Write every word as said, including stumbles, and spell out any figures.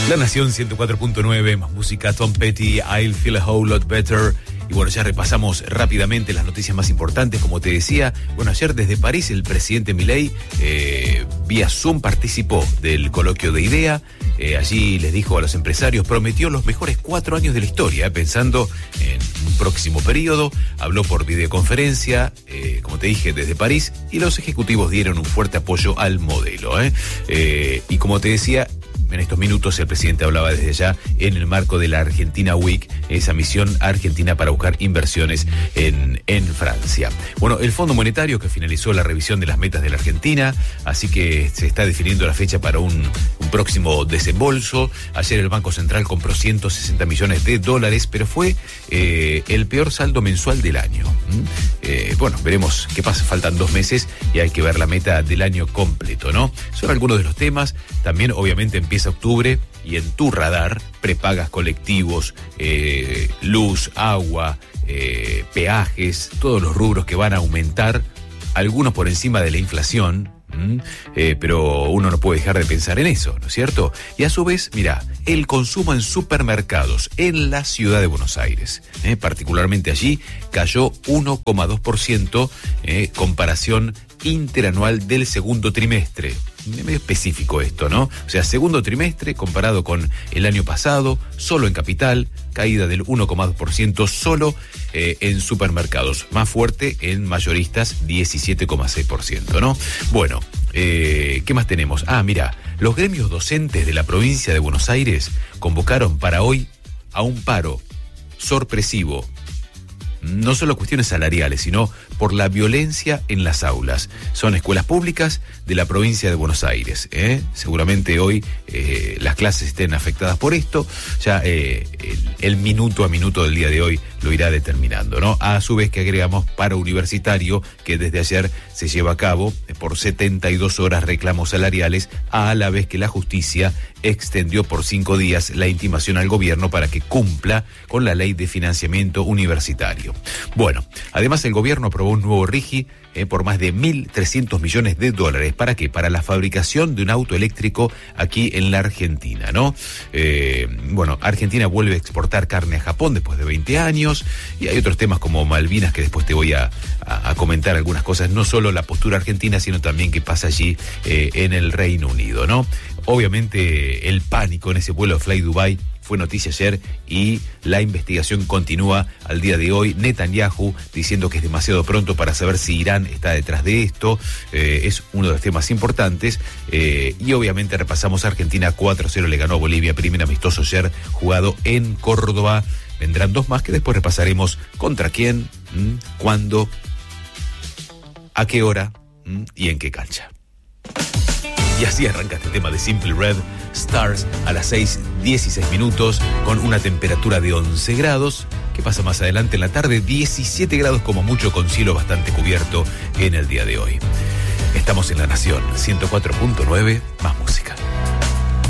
La Nación ciento cuatro punto nueve, más música, Tom Petty, I'll Feel a Whole Lot Better. Y bueno, ya repasamos rápidamente las noticias más importantes, como te decía. Bueno, ayer desde París el presidente Milei eh, vía Zoom participó del coloquio de IDEA. Eh, allí les dijo a los empresarios, prometió los mejores cuatro años de la historia, eh, pensando en un próximo periodo. Habló por videoconferencia, eh, como te dije, desde París, y los ejecutivos dieron un fuerte apoyo al modelo. Eh. Eh, y como te decía, en estos minutos el presidente hablaba desde allá en el marco de la Argentina Week, esa misión argentina para buscar inversiones en, en Francia. Bueno, el Fondo Monetario que finalizó la revisión de las metas de la Argentina, así que se está definiendo la fecha para un, un próximo desembolso. Ayer el Banco Central compró ciento sesenta millones de dólares, pero fue eh, el peor saldo mensual del año. ¿Mm? Eh, bueno, veremos qué pasa, faltan dos meses y hay que ver la meta del año completo, ¿no? Son algunos de los temas. También obviamente empieza octubre y en tu radar, prepagas colectivos, eh, luz, agua, eh, peajes, todos los rubros que van a aumentar, algunos por encima de la inflación, ¿m? Eh, pero uno no puede dejar de pensar en eso, ¿no es cierto? Y a su vez, mira, el consumo en supermercados en la ciudad de Buenos Aires, eh, particularmente allí, cayó uno coma dos por ciento, eh, comparación interanual del segundo trimestre. Medio específico esto, ¿no? O sea, segundo trimestre comparado con el año pasado, solo en capital, caída del uno coma dos por ciento solo eh, en supermercados. Más fuerte en mayoristas, diecisiete coma seis por ciento, ¿no? Bueno, eh, ¿qué más tenemos? Ah, mira, los gremios docentes de la provincia de Buenos Aires convocaron para hoy a un paro sorpresivo. No solo cuestiones salariales, sino por la violencia en las aulas. Son escuelas públicas de la provincia de Buenos Aires. ¿eh? Seguramente hoy eh, las clases estén afectadas por esto. Ya eh, el, el minuto a minuto del día de hoy lo irá determinando, ¿no? A su vez que agregamos paro universitario, que desde ayer se lleva a cabo por setenta y dos horas reclamos salariales, a la vez que la justicia extendió por cinco días la intimación al gobierno para que cumpla con la ley de financiamiento universitario. Bueno, además el gobierno aprobó un nuevo RIGI eh, por más de mil trescientos millones de dólares. ¿Para qué? Para la fabricación de un auto eléctrico aquí en la Argentina, ¿no? Eh, bueno, Argentina vuelve a exportar carne a Japón después de veinte años, y hay otros temas como Malvinas que después te voy a, a, a comentar algunas cosas, no solo la postura argentina, sino también qué pasa allí eh, en el Reino Unido, ¿no? Obviamente el pánico en ese vuelo Fly Dubai fue noticia ayer y la investigación continúa al día de hoy. Netanyahu diciendo que es demasiado pronto para saber si Irán está detrás de esto. Eh, es uno de los temas importantes. Eh, y obviamente repasamos Argentina cuatro a cero le ganó a Bolivia, primer amistoso ayer jugado en Córdoba. Vendrán dos más que después repasaremos contra quién, ¿m? cuándo, a qué hora, ¿m? y en qué cancha. Y así arranca este tema de Simple Red, Stars, a las seis dieciséis minutos, con una temperatura de once grados. ¿Qué pasa más adelante en la tarde? diecisiete grados como mucho, con cielo bastante cubierto en el día de hoy. Estamos en La Nación, ciento cuatro punto nueve, más música.